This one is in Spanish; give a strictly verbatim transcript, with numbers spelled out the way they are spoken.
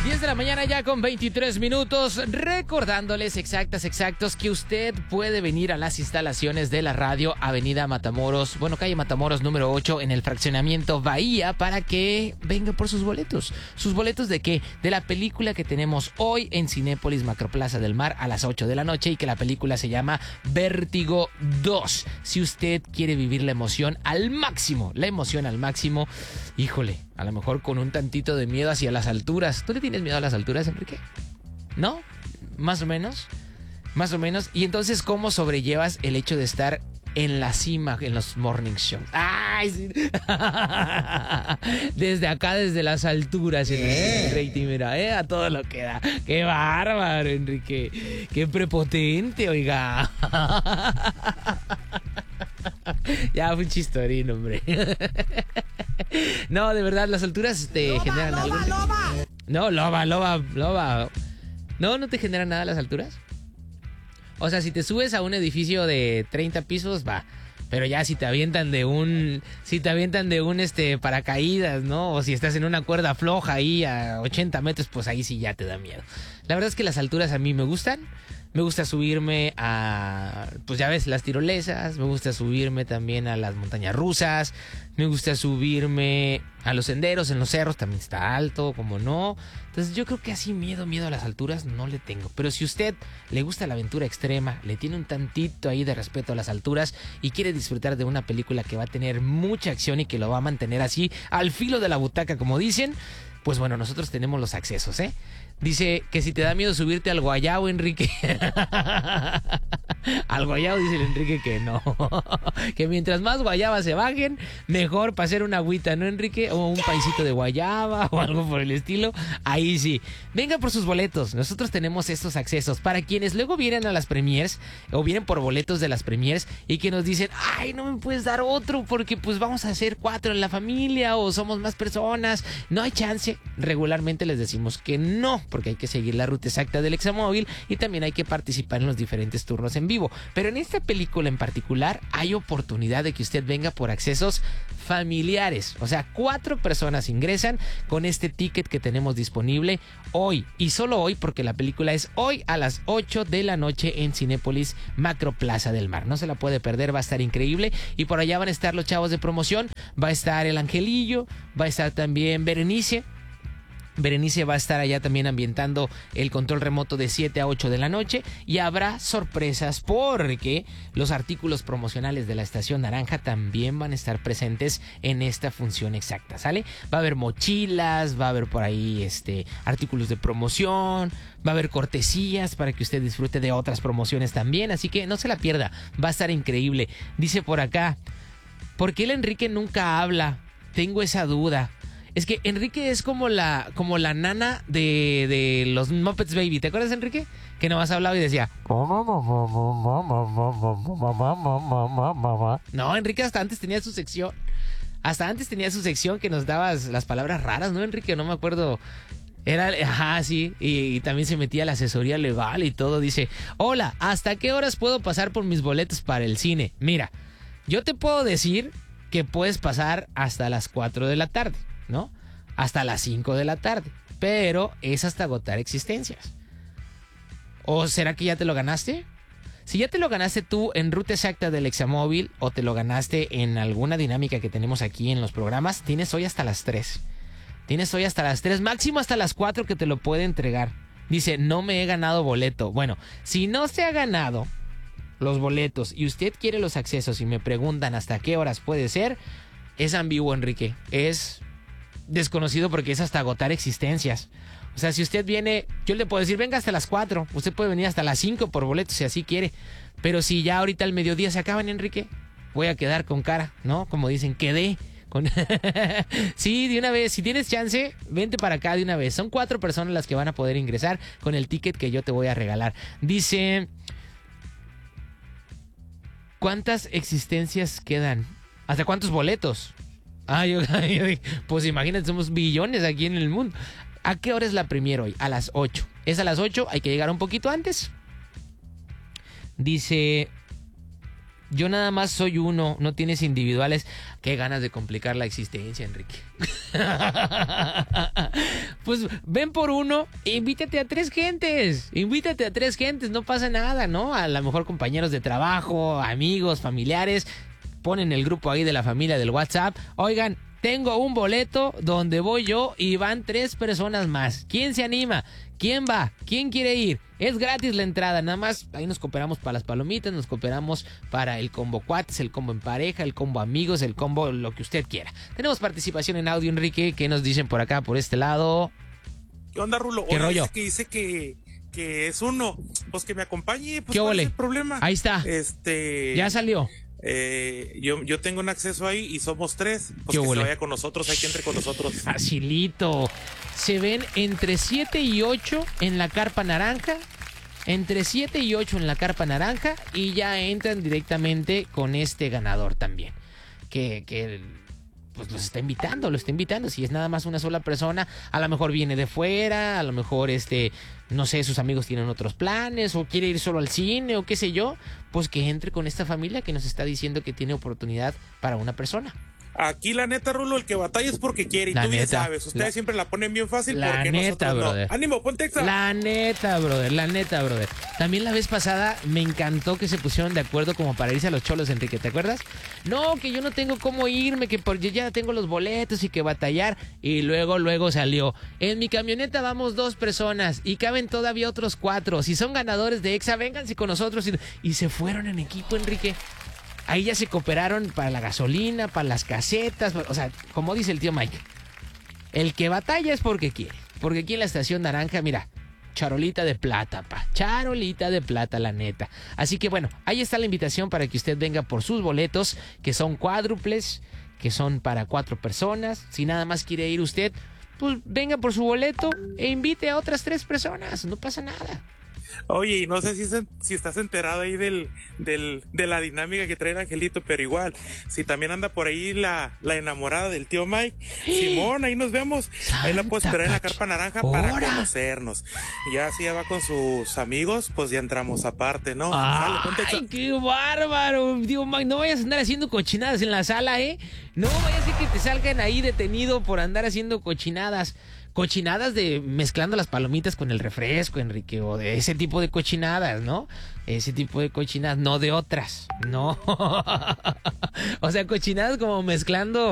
diez de la mañana ya con veintitrés minutos, recordándoles exactas, exactos que usted puede venir a las instalaciones de la radio Avenida Matamoros, bueno, calle Matamoros número ocho en el fraccionamiento Bahía para que venga por sus boletos. ¿Sus boletos de qué? De la película que tenemos hoy en Cinépolis Macroplaza del Mar a las ocho de la noche y que la película se llama Vértigo dos. Si usted quiere vivir la emoción al máximo, la emoción al máximo, híjole, a lo mejor con un tantito de miedo hacia las alturas. ¿Tú le tienes miedo a las alturas, Enrique? ¿No? ¿Más o menos? Más o menos. Y entonces, ¿cómo sobrellevas el hecho de estar en la cima en los morning shows? ¡Ay! Sí. Desde acá, desde las alturas, Enrique. Rating, mira, ¿eh? A todo lo que da. ¡Qué bárbaro, Enrique! ¡Qué prepotente, oiga! Ya fue un chistorín, hombre. No, de verdad, las alturas te loba, generan loba, algo. Loba. No, loba, loba, loba. No, no te generan nada las alturas. O sea, si te subes a un edificio de treinta pisos, va. Pero ya si te avientan de un... Si te avientan de un este paracaídas, ¿no? O si estás en una cuerda floja ahí a ochenta metros, pues ahí sí ya te da miedo. La verdad es que las alturas a mí me gustan. Me gusta subirme a, pues ya ves, las tirolesas. Me gusta subirme también a las montañas rusas. Me gusta subirme a los senderos, en los cerros. También está alto, como no. Entonces yo creo que así miedo, miedo a las alturas no le tengo. Pero si usted le gusta la aventura extrema, le tiene un tantito ahí de respeto a las alturas y quiere disfrutar de una película que va a tener mucha acción y que lo va a mantener así al filo de la butaca, como dicen, pues bueno, nosotros tenemos los accesos, ¿eh? Dice que si te da miedo subirte al guayabo, Enrique. Al guayabo dice el Enrique que no. Que mientras más guayabas se bajen, mejor para hacer una agüita, ¿no, Enrique? O un paisito de guayaba o algo por el estilo. Ahí sí. Venga por sus boletos. Nosotros tenemos estos accesos. Para quienes luego vienen a las premiers o vienen por boletos de las premiers y que nos dicen, ay, no me puedes dar otro porque pues vamos a hacer cuatro en la familia o somos más personas. No hay chance. Regularmente les decimos que no, porque hay que seguir la ruta exacta del Examóvil y también hay que participar en los diferentes turnos en vivo. Pero en esta película en particular hay oportunidad de que usted venga por accesos familiares. O sea, cuatro personas ingresan con este ticket que tenemos disponible hoy. Y solo hoy, porque la película es hoy a las ocho de la noche en Cinépolis Macroplaza del Mar. No se la puede perder, va a estar increíble. Y por allá van a estar los chavos de promoción. Va a estar el Angelillo, va a estar también Berenice. Berenice va a estar allá también ambientando el control remoto de siete a ocho de la noche y habrá sorpresas porque los artículos promocionales de la Estación Naranja también van a estar presentes en esta función exacta, ¿sale? Va a haber mochilas, va a haber por ahí este artículos de promoción, va a haber cortesías para que usted disfrute de otras promociones también, así que no se la pierda, va a estar increíble. Dice por acá, ¿por qué el Enrique nunca habla? Tengo esa duda. Es que Enrique es como la como la nana de, de los Muppets Baby. ¿Te acuerdas, Enrique? Que nomás hablaba y decía... No, Enrique hasta antes tenía su sección. Hasta antes tenía su sección que nos daba las palabras raras, ¿no, Enrique? No me acuerdo... Era, ajá, sí, y, y también se metía a la asesoría legal y todo. Dice, hola, ¿hasta qué horas puedo pasar por mis boletos para el cine? Mira, yo te puedo decir que puedes pasar hasta las cuatro de la tarde. ¿No? Hasta las cinco de la tarde. Pero es hasta agotar existencias. ¿O será que ya te lo ganaste? Si ya te lo ganaste tú en ruta exacta del Examóvil o te lo ganaste en alguna dinámica que tenemos aquí en los programas, tienes hoy hasta las tres. Tienes hoy hasta las tres, máximo hasta las cuatro que te lo puede entregar. Dice, no me he ganado boleto. Bueno, si no se ha ganado los boletos y usted quiere los accesos y me preguntan hasta qué horas puede ser, es ambiguo, Enrique. Es... desconocido porque es hasta agotar existencias. O sea, si usted viene, yo le puedo decir, venga hasta las cuatro, usted puede venir hasta las cinco por boletos si así quiere, pero si ya ahorita al mediodía se acaban, Enrique, voy a quedar con cara, ¿no? Como dicen, quedé con... Sí, de una vez, si tienes chance, vente para acá de una vez. Son cuatro personas las que van a poder ingresar con el ticket que yo te voy a regalar. Dice, ¿cuántas existencias quedan? ¿Hasta cuántos boletos? Ah, yo, yo dije, pues imagínate, somos billones aquí en el mundo. ¿A qué hora es la premier hoy? A las ocho. Es a las ocho, hay que llegar un poquito antes. Dice, yo nada más soy uno, no tienes individuales. Qué ganas de complicar la existencia, Enrique. Pues ven por uno e invítate a tres gentes. Invítate a tres gentes, no pasa nada, ¿no? A lo mejor compañeros de trabajo, amigos, familiares. Ponen el grupo ahí de la familia del WhatsApp. Oigan, tengo un boleto donde voy yo y van tres personas más. ¿Quién se anima? ¿Quién va? ¿Quién quiere ir? Es gratis la entrada, nada más ahí nos cooperamos para las palomitas, nos cooperamos para el combo cuates, el combo en pareja, el combo amigos, el combo lo que usted quiera. Tenemos participación en audio, Enrique. ¿Qué nos dicen por acá, por este lado? ¿Qué onda, Rulo? ¿Qué Oye, rollo? Que dice que, que es uno, pues que me acompañe, pues ¿Qué ¿cuál ole? es el problema? Ahí está. Este... Ya salió. Eh, yo, yo tengo un acceso ahí y somos tres. Pues ¿Qué que ole? se vaya con nosotros, hay que entre con nosotros. Facilito. Se ven entre siete y ocho en la carpa naranja. Entre siete y ocho en la carpa naranja. Y ya entran directamente con este ganador también. Que, que pues los está invitando, lo está invitando. Si es nada más una sola persona, a lo mejor viene de fuera, a lo mejor este, no sé, sus amigos tienen otros planes, o quiere ir solo al cine, o qué sé yo, pues que entre con esta familia que nos está diciendo que tiene oportunidad para una persona. Aquí la neta, Rulo, el que batalla es porque quiere y La tú bien neta. sabes, ustedes La- siempre la ponen bien fácil La porque neta, nosotros brother. no. ¡Ánimo, ponte exa! La neta, brother, la neta, brother. También la vez pasada me encantó que se pusieron de acuerdo como para irse a los Cholos, Enrique, ¿te acuerdas? No, que yo no tengo cómo irme, que por, yo ya tengo los boletos y que batallar. Y luego, luego salió. En mi camioneta vamos dos personas y caben todavía otros cuatro. Si son ganadores de Exa, vénganse con nosotros. Y, y se fueron en equipo, Enrique. Ahí ya se cooperaron para la gasolina, para las casetas, o sea, como dice el tío Mike, el que batalla es porque quiere. Porque aquí en la estación naranja, mira, charolita de plata, pa. Charolita de plata, la neta. Así que bueno, ahí está la invitación para que usted venga por sus boletos, que son cuádruples, que son para cuatro personas. Si nada más quiere ir usted, pues venga por su boleto e invite a otras tres personas. No pasa nada. Oye, y no sé si, se- si estás enterado ahí del, del, de la dinámica que trae el Angelito, pero igual, si también anda por ahí la, la enamorada del tío Mike, Simón, ahí nos vemos. Ahí la puedes esperar en la carpa naranja para ¡Hora! conocernos. Y ya si ya va con sus amigos, pues ya entramos aparte, ¿no? Sale, ponte exa. ¡Ay, qué bárbaro! Digo, Mike, no vayas a andar haciendo cochinadas en la sala, ¿eh? No vaya a ser que te salgan ahí detenido por andar haciendo cochinadas. Cochinadas de mezclando las palomitas con el refresco, Enrique, o de ese tipo de cochinadas, ¿no? Ese tipo de cochinadas, no de otras, no. O sea, cochinadas como mezclando